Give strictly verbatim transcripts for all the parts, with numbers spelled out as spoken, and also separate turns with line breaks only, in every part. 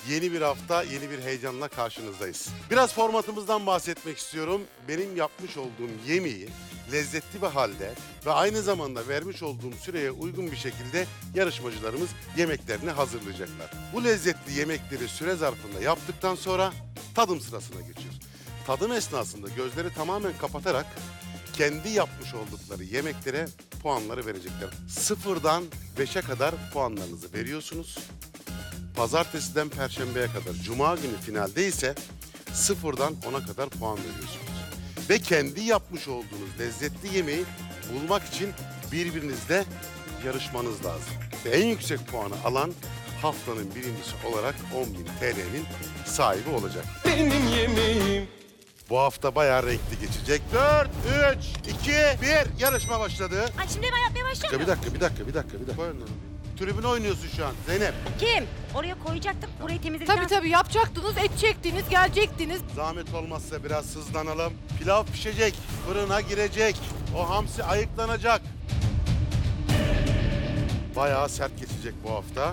Yeni bir hafta, yeni bir heyecanla karşınızdayız. Biraz formatımızdan bahsetmek istiyorum. Benim yapmış olduğum yemeği lezzetli bir halde ve aynı zamanda vermiş olduğum süreye uygun bir şekilde yarışmacılarımız yemeklerini hazırlayacaklar. Bu lezzetli yemekleri süre zarfında yaptıktan sonra tadım sırasına geçiyoruz. Tadım esnasında gözleri tamamen kapatarak kendi yapmış oldukları yemeklere puanları verecekler. Sıfırdan beşe kadar puanlarınızı veriyorsunuz. Pazartesiden Perşembe'ye kadar, Cuma günü finalde ise sıfırdan ona kadar puan veriyorsunuz. Ve kendi yapmış olduğunuz lezzetli yemeği bulmak için birbirinizle yarışmanız lazım. Ve en yüksek puanı alan haftanın birincisi olarak on bin T L'nin sahibi olacak.
Benim yemeğim.
Bu hafta bayağı renkli geçecek. dört, üç, iki, bir yarışma başladı.
Ay şimdi ben yapmaya başlıyorum.
Bir dakika, bir dakika, bir dakika, bir dakika. Koy onları. Tribüne oynuyorsun şu an Zeynep.
Kim? Oraya koyacaktım. Burayı temizledikten
Tabii tabii yapacaktınız, edecektiniz, gelecektiniz.
Zahmet olmazsa biraz hızlanalım. Pilav pişecek, fırına girecek. O hamsi ayıklanacak. Bayağı sert geçecek bu hafta.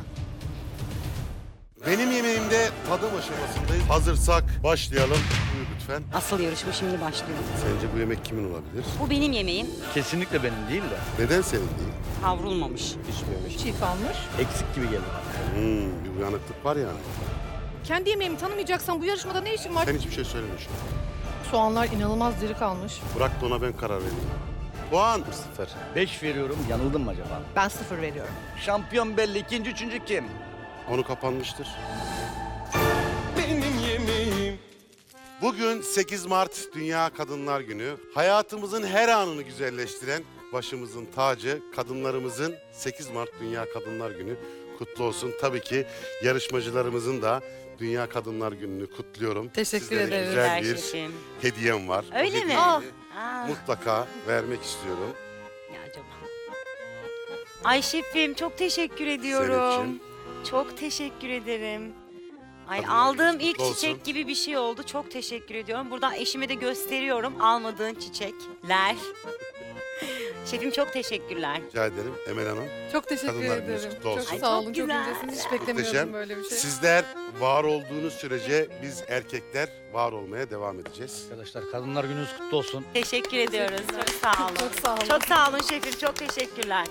Benim yemeğimde tadım aşamasındayız. Hazırsak başlayalım. Buyur lütfen.
Asıl yarışma şimdi başlıyor.
Sence bu yemek kimin olabilir?
Bu benim yemeğim.
Kesinlikle benim değil de
Neden senin değil?
Kavrulmamış.
pişmemiş.
Çiğ kalmış.
Eksik gibi geldi.
Hmm, bir uyanıklık var yani.
Kendi yemeğimi tanımayacaksan bu yarışmada ne işin var?
Sen hiçbir şey söyleme şu an.
Soğanlar inanılmaz diri kalmış.
Bırak da ona ben karar vereyim. Puan.
Sıfır. Beş veriyorum. Yanıldım mı acaba?
Ben sıfır veriyorum.
Şampiyon belli. İkinci, üçüncü kim?
Onu kapanmıştır.
Benim yemeğim.
Bugün sekiz Mart Dünya Kadınlar Günü. Hayatımızın her anını güzelleştiren başımızın tacı, kadınlarımızın sekiz Mart Dünya Kadınlar Günü kutlu olsun. Tabii ki yarışmacılarımızın da Dünya Kadınlar Günü'nü kutluyorum.
Teşekkür
Sizlere
ederim.
güzel bir
Şefim.
hediyem var. Bu
Öyle mi?
hediyeyi
Ah.
Aa,
mutlaka vermek istiyorum.
ne acaba? Ay şefim çok teşekkür ediyorum.
Zeynep'ciğim.
Çok teşekkür ederim. Ay
Hadi
aldığım
yavrum,
ilk
kutlu olsun.
çiçek gibi bir şey oldu. Çok teşekkür ediyorum. Buradan eşime de gösteriyorum almadığın çiçekler. Şefim çok teşekkürler.
Rica ederim Emel Hanım.
Çok teşekkür
Kadınlar Gününüz
ederim.
kutlu olsun.
Çok
Ay,
sağ
çok
olun, çok
güzel.
incesiniz. Hiç beklemiyordum
Muhteşem.
böyle bir şey.
Sizler var olduğunuz sürece biz erkekler var olmaya devam edeceğiz.
Arkadaşlar kadınlar gününüz kutlu olsun.
Teşekkür ediyoruz. Çok sağ olun.
Çok sağ olun.
Çok sağ olun şefim. Çok teşekkürler.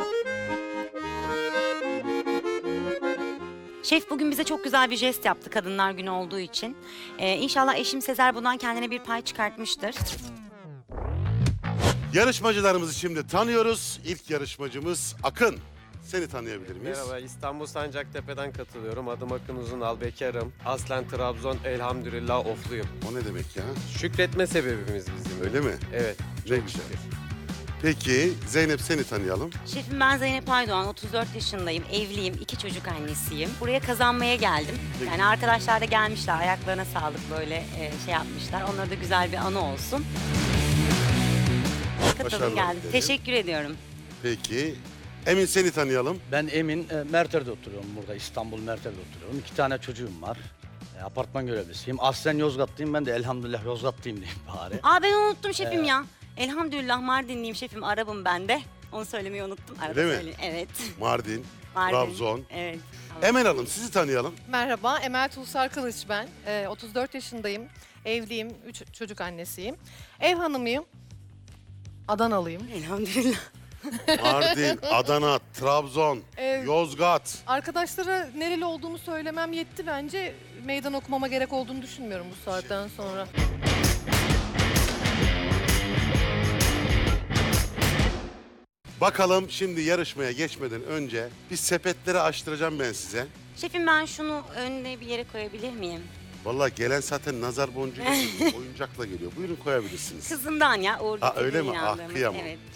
Şef bugün bize çok güzel bir jest yaptı Kadınlar Günü olduğu için. Ee, inşallah eşim Sezer bundan kendine bir pay çıkartmıştır.
Yarışmacılarımızı şimdi tanıyoruz. İlk yarışmacımız Akın. Seni tanıyabilir miyiz?
Merhaba, İstanbul Sancaktepe'den katılıyorum. Adım Akın Uzunal, bekarım. Aslen Trabzon, elhamdülillah ofluyum.
O ne demek ya?
Şükretme sebebimiz bizim.
Öyle mi?
Evet,
Ne
çok
güzel.
şükür.
Peki Zeynep seni tanıyalım.
Şefim ben Zeynep Aydoğan, otuz dört yaşındayım, evliyim, iki çocuk annesiyim. Buraya kazanmaya geldim. Yani arkadaşlar da gelmişler, ayaklarına sağlık böyle e, şey yapmışlar. Onlara da güzel bir anı olsun. Katıldım
Başarılar
geldim.
dilerim.
Teşekkür ediyorum.
Peki Emin seni tanıyalım.
Ben Emin, e, Merter'de oturuyorum burada. İstanbul Merter'de oturuyorum. İki tane çocuğum var. E, apartman görevlisiyim. Aslen Yozgatlıyım. Ben de elhamdülillah Yozgatlıyım diyeyim bari.
Aa ben unuttum şefim
Ee,
ya. Elhamdülillah Mardinliyim şefim, Arabım ben de. Onu söylemeyi unuttum. Arada
Öyle mi?
söyleyeyim. Evet.
Mardin,
Mardin.
Trabzon.
Evet.
Emel Hanım sizi tanıyalım.
Merhaba, Emel Tuğsar Kılıç ben. Ee, otuz dört yaşındayım. Evliyim, üç çocuk annesiyim. Ev hanımıyım. Adanalıyım.
Elhamdülillah.
Mardin, Adana, Trabzon,
Ee,
Yozgat.
Arkadaşlara nereli olduğumu söylemem yetti bence. Meydan okumama gerek olduğunu düşünmüyorum bu saatten sonra.
Bakalım şimdi yarışmaya geçmeden önce bir sepetleri açtıracağım ben size.
Şefim ben şunu önüne bir yere koyabilir miyim?
Vallahi gelen zaten nazar boncuğu getiriyor, oyuncakla geliyor. Buyurun koyabilirsiniz.
Kızımdan ya. Uğur
Ha, öyle
getirdiğini
mi? Ah,
inandığımız.
kıyamam.
Evet.